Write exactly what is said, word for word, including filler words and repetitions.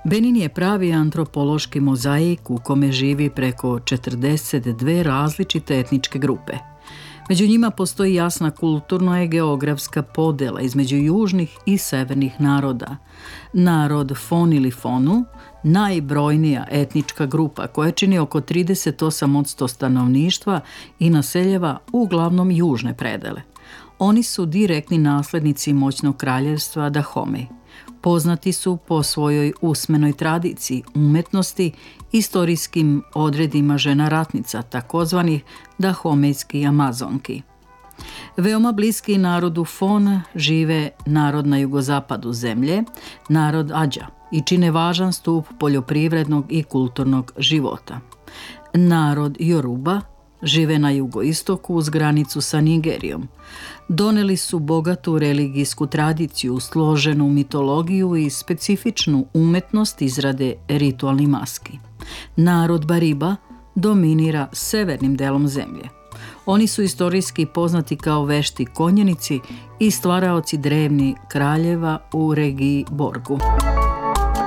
Benin je pravi antropološki mozaik u kome živi preko četrdeset dve različite etničke grupe. Među njima postoji jasna kulturno i geografska podela između južnih i severnih naroda. Narod Fon ili Fonu, najbrojnija etnička grupa koja čini oko trideset osam posto stanovništva i naseljava uglavnom južne predele. Oni su direktni naslednici moćnog kraljevstva Dahomey. Poznati su po svojoj usmenoj tradiciji, umetnosti, istorijskim odredima žena ratnica, takozvanih dahomejski amazonki. Veoma bliski narodu Fon žive narod na jugozapadu zemlje, narod Adja, i čine važan stup poljoprivrednog i kulturnog života. Narod Yoruba žive na jugoistoku uz granicu sa Nigerijom. Doneli su bogatu religijsku tradiciju, složenu mitologiju i specifičnu umetnost izrade ritualnih maski. Narod Bariba dominira severnim delom zemlje. Oni su istorijski poznati kao vešti konjenici i stvaraoci drevnih kraljeva u regiji Borgu.